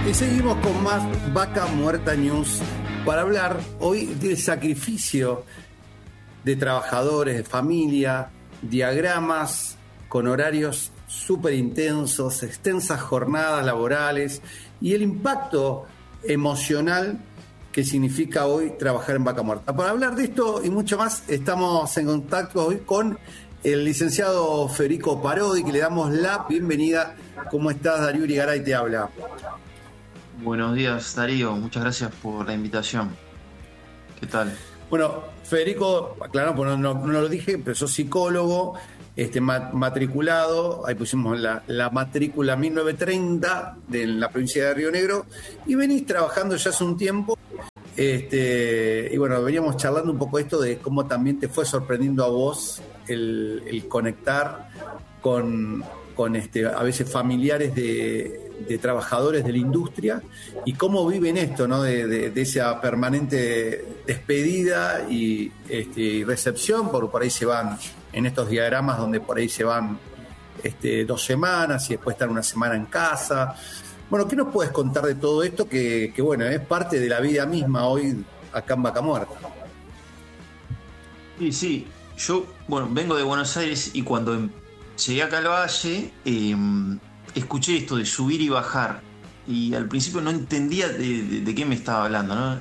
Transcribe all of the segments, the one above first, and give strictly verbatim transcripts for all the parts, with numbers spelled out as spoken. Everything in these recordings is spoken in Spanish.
Y seguimos con más Vaca Muerta News para hablar hoy del sacrificio de trabajadores, de familia, diagramas con horarios súper intensos, extensas jornadas laborales y el impacto emocional que significa hoy trabajar en Vaca Muerta. Para hablar de esto y mucho más, estamos en contacto hoy con el licenciado Federico Parodi, que le damos la bienvenida. ¿Cómo estás, Darío Irigaray te habla? Buenos días, Darío. Muchas gracias por la invitación. ¿Qué tal? Bueno, Federico, claro, no, no, no lo dije, pero sos psicólogo, este, matriculado, ahí pusimos la, la matrícula mil novecientos treinta de la provincia de Río Negro, y venís trabajando ya hace un tiempo. Este, y bueno, veníamos charlando un poco esto de cómo también te fue sorprendiendo a vos el, el conectar con, con este, a veces familiares de, de trabajadores de la industria y cómo viven esto, ¿no? De, de, de esa permanente despedida y, este, y recepción, por, por ahí se van en estos diagramas donde por ahí se van este, dos semanas y después están una semana en casa. Bueno, ¿qué nos puedes contar de todo esto que, que bueno, es parte de la vida misma hoy acá en Vaca Muerta? Sí, sí. Yo, bueno, vengo de Buenos Aires y cuando llegué acá al Valle, eh, escuché esto de subir y bajar. Y al principio no entendía de, de, de qué me estaba hablando, ¿no?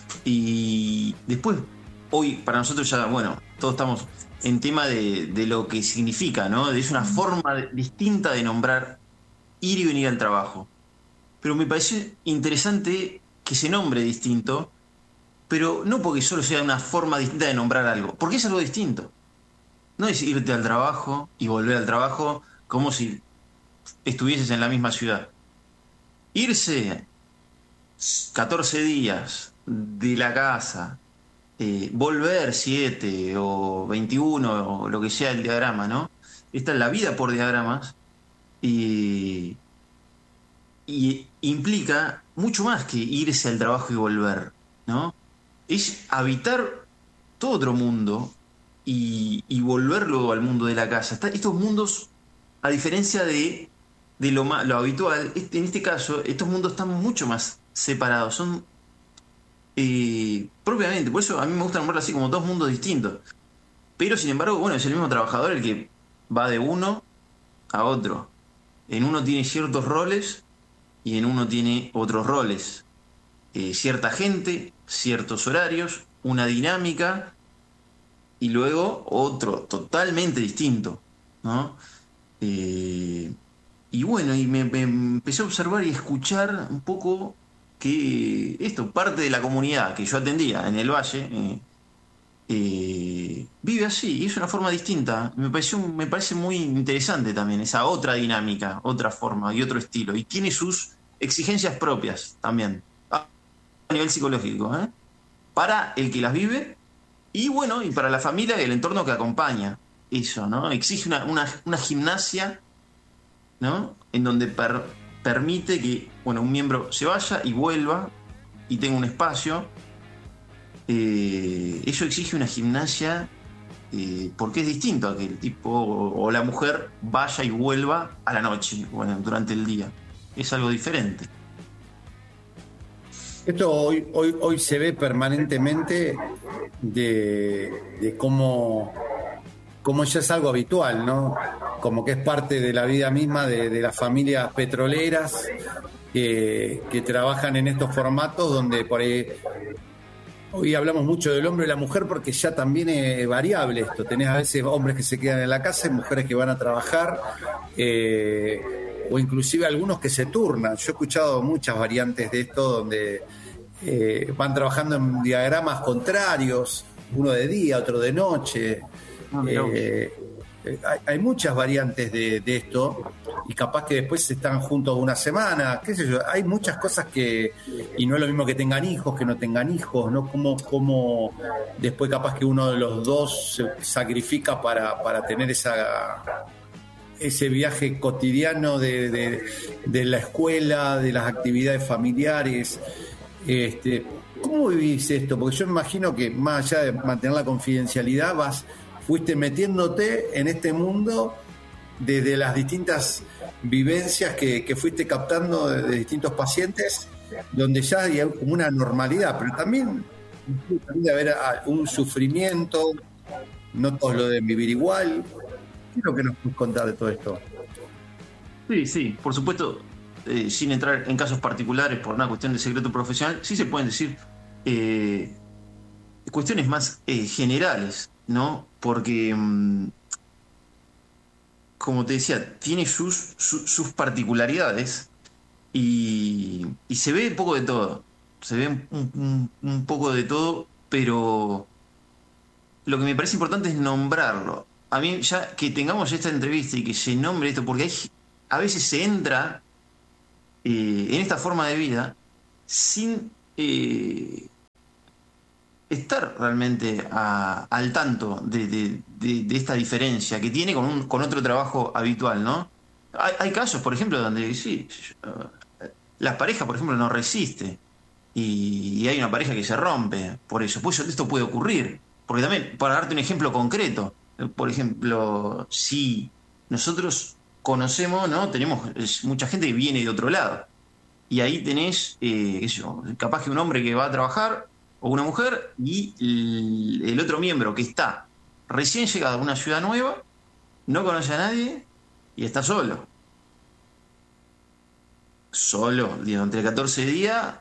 Y después, hoy, para nosotros ya, bueno, todos estamos en tema de, de lo que significa, ¿no? Es una forma de, distinta de nombrar ir y venir al trabajo. Pero me pareció interesante que se nombre distinto, pero no porque solo sea una forma distinta de nombrar algo, porque es algo distinto. No es irte al trabajo y volver al trabajo como si estuvieses en la misma ciudad. Irse catorce días de la casa, eh, volver siete o veintiuno o lo que sea el diagrama, ¿no? Esta es la vida por diagramas y... Y implica mucho más que irse al trabajo y volver, ¿no? Es habitar todo otro mundo y, y volver luego al mundo de la casa. Está, estos mundos, a diferencia de, de lo, lo habitual, este, en este caso, estos mundos están mucho más separados. Son eh, propiamente, por eso a mí me gusta nombrarlo así como dos mundos distintos. Pero sin embargo, bueno, es el mismo trabajador el que va de uno a otro. En uno tiene ciertos roles y en uno tiene otros roles, eh, cierta gente, ciertos horarios, una dinámica y luego otro totalmente distinto, ¿no? Eh, y bueno, y me, me empecé a observar y escuchar un poco que esto, parte de la comunidad que yo atendía en el Valle, eh, eh, vive así, y es una forma distinta. Me pareció, me parece muy interesante también esa otra dinámica, otra forma y otro estilo, y tiene sus exigencias propias también a nivel psicológico, ¿eh? Para el que las vive y bueno, y para la familia y el entorno que acompaña eso, ¿no? Exige una, una, una gimnasia, ¿no? En donde per, permite que, bueno, un miembro se vaya y vuelva y tenga un espacio. Eh, eso exige una gimnasia eh, porque es distinto a que el tipo o, o la mujer vaya y vuelva a la noche, bueno, durante el día. Es algo diferente. Esto hoy, hoy, hoy se ve permanentemente de, de cómo, cómo ya es algo habitual, ¿no? Como que es parte de la vida misma de, de las familias petroleras que, que trabajan en estos formatos donde por ahí... Hoy hablamos mucho del hombre y la mujer porque ya también es variable esto. Tenés a veces hombres que se quedan en la casa y mujeres que van a trabajar, eh, o inclusive algunos que se turnan. Yo he escuchado muchas variantes de esto donde eh, van trabajando en diagramas contrarios, uno de día, otro de noche. Eh, hay, hay muchas variantes de, de esto y capaz que después están juntos una semana, qué sé yo, hay muchas cosas que, y no es lo mismo que tengan hijos, que no tengan hijos, ¿no? Como, como después capaz que uno de los dos se sacrifica para, para tener esa, ese viaje cotidiano de, de, de la escuela, de las actividades familiares. Este, ¿cómo vivís esto? Porque yo me imagino que más allá de mantener la confidencialidad, vas, fuiste metiéndote en este mundo desde las distintas vivencias que, que fuiste captando de, de distintos pacientes, donde ya hay como una normalidad, pero también, también de haber un sufrimiento, no todos lo deben vivir igual. ¿Qué es lo que nos puedes contar de todo esto? Sí, sí, por supuesto, eh, sin entrar en casos particulares por una cuestión de secreto profesional, sí se pueden decir eh, cuestiones más eh, generales, ¿no? Porque, mmm, como te decía, tiene sus, sus, sus particularidades y, y se ve un poco de todo. Se ve un, un, un poco de todo, pero lo que me parece importante es nombrarlo. A mí, ya que tengamos esta entrevista y que se nombre esto, porque hay, a veces se entra eh, en esta forma de vida sin eh, estar realmente a, al tanto de, de, de, de esta diferencia que tiene con, un, con otro trabajo habitual, ¿no? Hay, hay casos, por ejemplo, donde sí, las parejas, por ejemplo, no resisten y, y hay una pareja que se rompe por eso. Pues esto puede ocurrir. Porque también, para darte un ejemplo concreto, por ejemplo, si nosotros conocemos, ¿no? Tenemos es, mucha gente que viene de otro lado. Y ahí tenés, eh, qué sé yo, capaz que un hombre que va a trabajar o una mujer y el, el otro miembro que está recién llegado a una ciudad nueva, no conoce a nadie y está solo. Solo, durante catorce días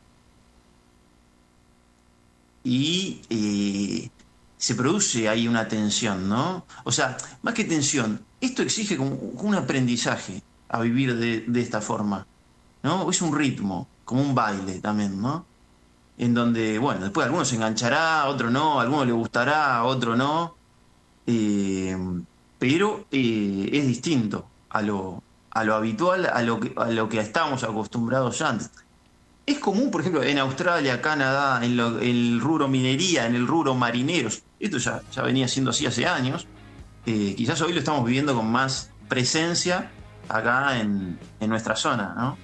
y eh, se produce ahí una tensión, ¿no? O sea, más que tensión, esto exige como un aprendizaje a vivir de, de esta forma, ¿no? Es un ritmo, como un baile también, ¿no? En donde, bueno, después alguno se enganchará, otro no, a alguno le gustará, a otro no, eh, pero eh, es distinto a lo, a lo habitual, a lo que, a lo que estábamos acostumbrados antes. Es común, por ejemplo, en Australia, Canadá, en, lo, en el rubro minería, en el rubro marineros. Esto ya, ya venía siendo así hace años. Eh, quizás hoy lo estamos viviendo con más presencia acá en, en nuestra zona, ¿no?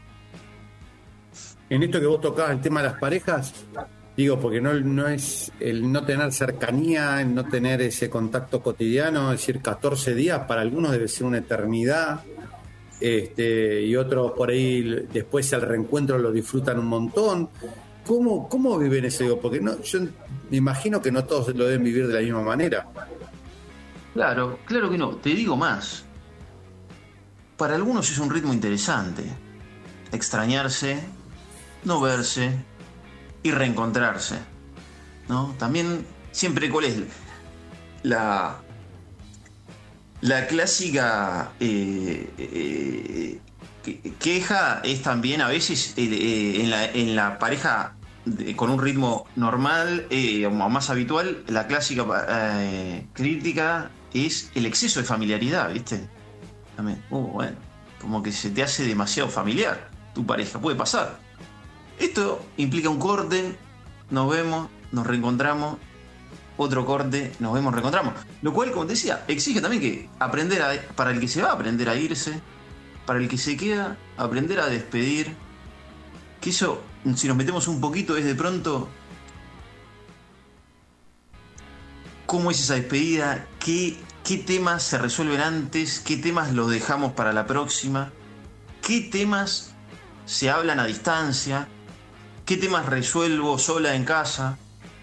En esto que vos tocabas, el tema de las parejas, digo, porque no, no es el no tener cercanía, el no tener ese contacto cotidiano, es decir, catorce días para algunos debe ser una eternidad. Este, y otros por ahí después al reencuentro lo disfrutan un montón. ¿Cómo, cómo viven eso? Digo, porque no, yo me imagino que no todos lo deben vivir de la misma manera. Claro, claro que no. Te digo más. Para algunos es un ritmo interesante. Extrañarse, no verse y reencontrarse, ¿no? También siempre, ¿cuál es la... La clásica eh, eh, queja es también a veces eh, eh, en, la, en la pareja de, con un ritmo normal eh, o más habitual, la clásica eh, crítica es el exceso de familiaridad, ¿viste? También, uh, bueno, como que se te hace demasiado familiar tu pareja, puede pasar. Esto implica un corte, nos vemos, nos reencontramos, otro corte, nos vemos, reencontramos. Lo cual, como te decía, exige también que aprender a, para el que se va, aprender a irse, para el que se queda, aprender a despedir. Que eso, si nos metemos un poquito, es de pronto cómo es esa despedida, qué, qué temas se resuelven antes, qué temas los dejamos para la próxima, qué temas se hablan a distancia, qué temas resuelvo sola en casa.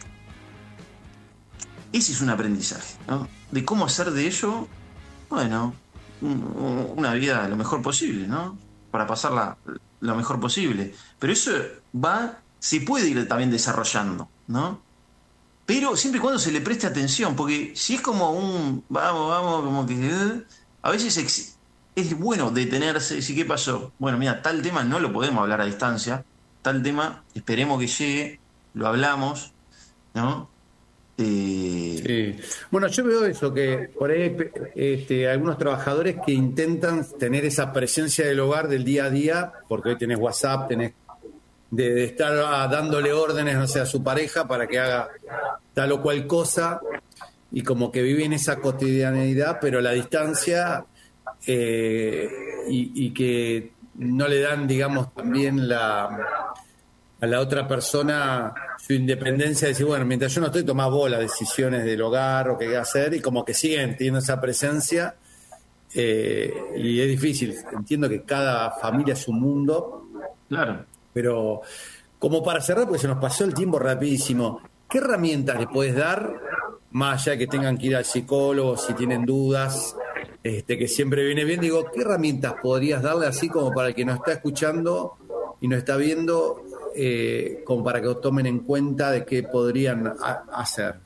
Ese es un aprendizaje, ¿no? De cómo hacer de ello, bueno, una vida lo mejor posible, ¿no? Para pasarla lo mejor posible. Pero eso va, se puede ir también desarrollando, ¿no? Pero siempre y cuando se le preste atención, porque si es como un vamos, vamos, como que eh, a veces ex, es bueno detenerse y decir, ¿qué pasó? Bueno, mira, tal tema no lo podemos hablar a distancia, tal tema esperemos que llegue, lo hablamos, ¿no? Eh... Sí. Bueno, yo veo eso, que por ahí este, algunos trabajadores que intentan tener esa presencia del hogar del día a día, porque hoy tenés WhatsApp, tenés de, de estar ah, dándole órdenes, no sé, a su pareja para que haga tal o cual cosa, y como que viven esa cotidianeidad, pero a la distancia, eh, y, y que no le dan, digamos, también la... a la otra persona su independencia de decir, bueno, mientras yo no estoy, tomás vos las decisiones del hogar o qué hacer, y como que siguen teniendo esa presencia, eh, y es difícil. Entiendo que cada familia es un mundo, Claro. pero como para cerrar, porque se nos pasó el tiempo rapidísimo, ¿qué herramientas le puedes dar, más allá de que tengan que ir al psicólogo si tienen dudas, este, que siempre viene bien? Digo, ¿qué herramientas podrías darle así como para el que nos está escuchando y nos está viendo, eh, como para que tomen en cuenta de qué podrían a- hacer?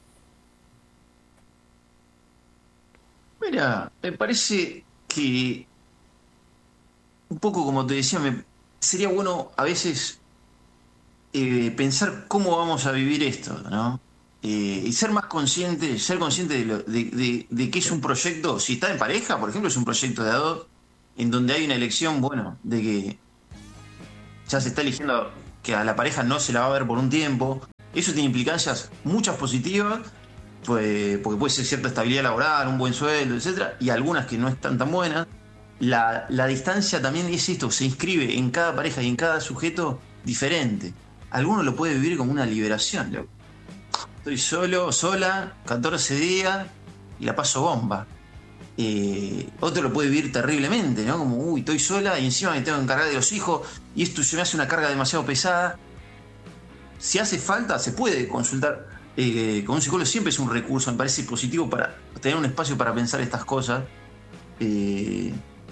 Mira, me parece que un poco como te decía, me, sería bueno a veces eh, pensar cómo vamos a vivir esto, ¿no? Eh, y ser más consciente, ser consciente de, lo- de, de, de que es un proyecto, si está en pareja, por ejemplo, es un proyecto de a dos, en donde hay una elección, bueno, de que ya se está eligiendo que a la pareja no se la va a ver por un tiempo. Eso tiene implicancias muchas positivas, pues, porque puede ser cierta estabilidad laboral, un buen sueldo, etcétera, y algunas que no están tan buenas. La, la distancia también es esto, se inscribe en cada pareja y en cada sujeto diferente. Alguno lo puede vivir como una liberación. Loco. Estoy solo, sola, catorce días y la paso bomba. Eh, otro lo puede vivir terriblemente, ¿no? Como, uy, estoy sola y encima me tengo que encargar de los hijos y esto se me hace una carga demasiado pesada. Si hace falta, se puede consultar eh, con un psicólogo, siempre es un recurso, me parece positivo para tener un espacio para pensar estas cosas eh,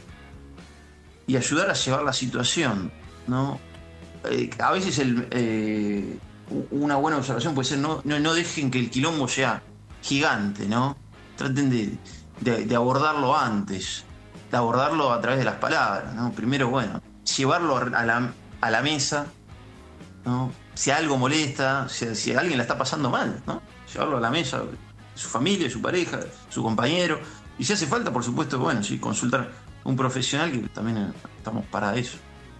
y ayudar a llevar la situación, ¿no? Eh, a veces el, eh, una buena observación puede ser no, no, no dejen que el quilombo sea gigante, ¿no? Traten de, de, de abordarlo antes, de abordarlo a través de las palabras, ¿no? Primero, bueno, llevarlo a la, a la mesa, ¿no? Si algo molesta, si, si alguien la está pasando mal, ¿no? Llevarlo a la mesa, su familia, su pareja, su compañero, y si hace falta, por supuesto, bueno, sí, consultar a un profesional, que también estamos para eso.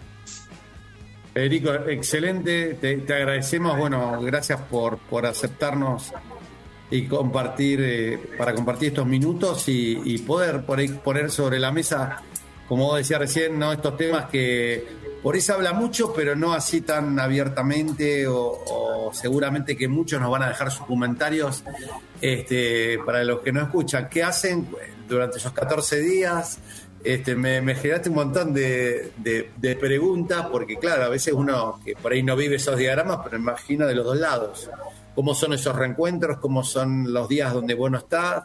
Federico, excelente, te, te agradecemos, bueno, gracias por, por aceptarnos y compartir, eh, para compartir estos minutos y, y poder por ahí poner sobre la mesa, como vos decías recién, ¿no? Estos temas que por ahí se habla mucho, pero no así tan abiertamente, o, o seguramente que muchos nos van a dejar sus comentarios, este, para los que no escuchan, ¿qué hacen durante esos catorce días? Este, me, me generaste un montón de, de, de preguntas, porque claro, a veces uno que por ahí no vive esos diagramas, pero imagina de los dos lados. ¿Cómo son esos reencuentros? ¿Cómo son los días donde vos no estás?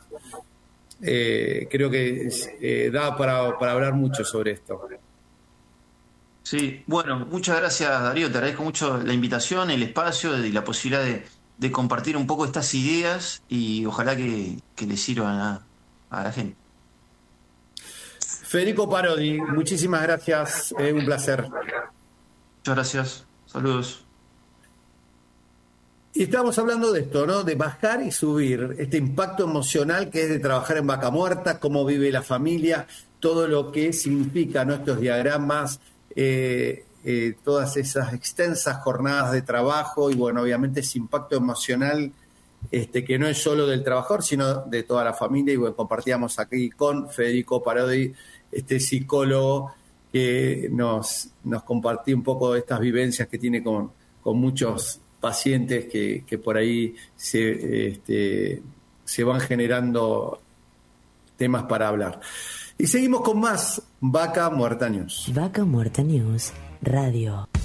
Eh, creo que eh, da para, para hablar mucho sobre esto. Sí, bueno, muchas gracias Darío, te agradezco mucho la invitación, el espacio y la posibilidad de, de compartir un poco estas ideas y ojalá que, que les sirvan a, a la gente. Federico Parodi, muchísimas gracias, eh, un placer. Muchas gracias, saludos. Y estamos hablando de esto, ¿no? De bajar y subir, este impacto emocional que es de trabajar en vaca muerta, cómo vive la familia, todo lo que significa, ¿no? Estos diagramas, eh, eh, todas esas extensas jornadas de trabajo y, bueno, obviamente ese impacto emocional, este, que no es solo del trabajador, sino de toda la familia. Y bueno, compartíamos aquí con Federico Parodi, este psicólogo que nos, nos compartió un poco de estas vivencias que tiene con, con muchos pacientes que, que por ahí se, este, se van generando temas para hablar. Y seguimos con más Vaca Muerta News. Vaca Muerta News Radio.